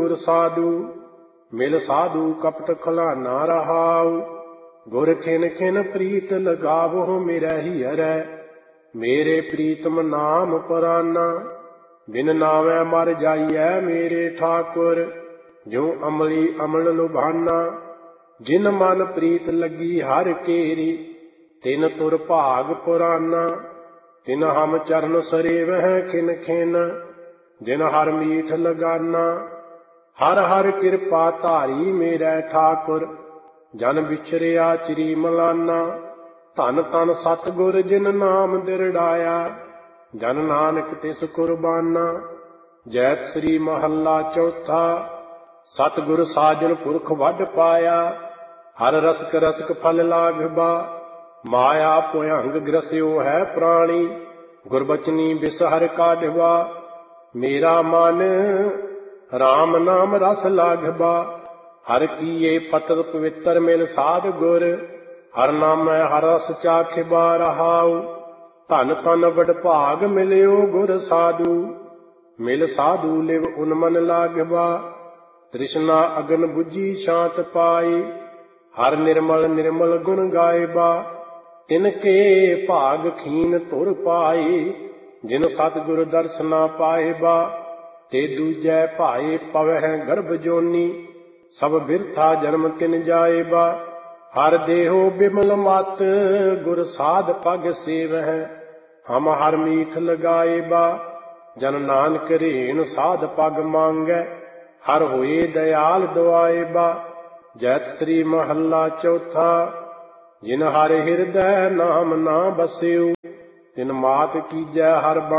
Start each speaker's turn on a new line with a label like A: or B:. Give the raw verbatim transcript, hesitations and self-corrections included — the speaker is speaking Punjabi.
A: ਗੁਰ ਸਾਧੂ। ਮਿਲ ਸਾਧੂ ਕਪਟ ਖਲਾਨਾ ਰਹਾਉ। ਗੁਰ ਖਿਨ ਖਿਨ ਪ੍ਰੀਤ ਲਗਾਵੋ ਮੇਰਾ ਹੀ ਹਰੈ। ਮੇਰੇ ਪ੍ਰੀਤਮ ਨਾਮ ਪੁਰਾਨਾ। ਬਿਨ ਨਾਵੈ ਮਰ ਜਾਈਐ ਮੇਰੇ ਠਾਕੁਰ। ਜੋ ਅਮਲੀ ਅਮਲ ਲੁਭਾਨਾ। ਜਿਨ ਮਨ ਪ੍ਰੀਤ ਲੱਗੀ ਹਰ ਕੇਰੀ। ਤਿਨ ਤੁਰ ਭਾਗ ਪੁਰਾਨਾ। ਤਿਨ ਹਮ ਚਰਨ ਸਰੇਵਹਿ ਖਿਨ ਖਿਨ। ਜਿਨ ਹਰ ਮੀਠ ਲਗਾਨਾ। ਹਰ ਹਰ ਕਿਰਪਾ ਧਾਰੀ ਮੇਰਾ ਠਾਕੁਰ। ਜਨ ਵਿਛਰਿਆ ਚਿਰੀ ਮਲਾਨਾ। ਧਨ ਧਨ ਸਤਿਗੁਰ ਜਿਨ ਨਾਮ ਦਿਰੜਾਇਆ। ਜਨ ਨਾਨਕ ਤਿਸ ਕੁਰਬਾਨਾ। ਜੈਤ ਸ੍ਰੀ ਮਹੱਲਾ ਚੌਥਾ। ਸਤਿਗੁਰ ਸਾਜਨ ਪੁਰਖ ਵੱਡ ਪਾਇਆ। ਹਰ ਰਸਕ ਰਸਕ ਫਲ ਲਾਗਬਾ। ਮਾਇਆ ਭੁਯੰਗ ਗ੍ਰਸਿਓ ਹੈ ਪ੍ਰਾਣੀ। ਗੁਰਬਚਨੀ ਬਿਸ ਹਰਿ ਕਾਢਵਾ। ਮੇਰਾ ਮਨ ਰਾਮ ਨਾਮ ਰਸ ਲਾਗਬਾ। ਹਰ ਕੀਏ ਪਤਿਤ ਪਵਿੱਤਰ ਮਿਲ ਸਾਧ ਗੁਰ। ਹਰ ਨਾਮੈ ਹਰ ਰਸ ਚਾਖਿਬਾ ਰਹਾਉ। ਧਨ ਧਨ ਵਡਭਾਗ ਮਿਲਿਓ ਗੁਰ ਸਾਧੂ। ਮਿਲ ਸਾਧੂ ਲਿਵ ਉਨਮਨ ਲਾਗਬਾ। ਤ੍ਰਿਸ਼ਨਾ ਅਗਨ ਬੁਝੀ ਸ਼ਾਂਤ ਪਾਈ। ਹਰ ਨਿਰਮਲ ਨਿਰਮਲ ਗੁਣ ਗਾਇਬਾ। ਤਿਨ ਕੇ ਭਾਗ ਖੀਨ ਧੁਰ ਪਾਈ। ਜਿਨ ਸਤਿਗੁਰ ਦਰਸਨਾ ਪਾਇਬਾ। ਤੇ ਦੂਜੈ ਭਾਏ ਪਵਹਿ ਗਰਭ ਜੋਨੀ। ਸਭ ਬਿਰਥਾ ਜਨਮ ਤਿਨ ਜਾਇਬਾ। ਹਰ ਦੇਹੋ ਬਿਮਲ ਮਤ ਗੁਰ ਸਾਧ ਪਗ ਸੇਵਹਿ। ਹਮ ਹਰ ਮੀਠ ਲਗਾਇਬਾ। ਜਨ ਨਾਨਕ ਰੇਣ ਸਾਧ ਪਗ ਮੰਗੈ। ਹਰ ਹੋਏ ਦਇਆਲ ਦੁਆਇਬਾ। ਜੈਤ ਸ੍ਰੀ ਮਹੱਲਾ ਚੌਥਾ। ਜਿਨ ਹਰਿ ਹਿਰਦੈ ਨਾਮ ਨਾ ਬਸਿਓ। ਤਿਨ ਮਾਤ ਕੀਜੈ ਹਰ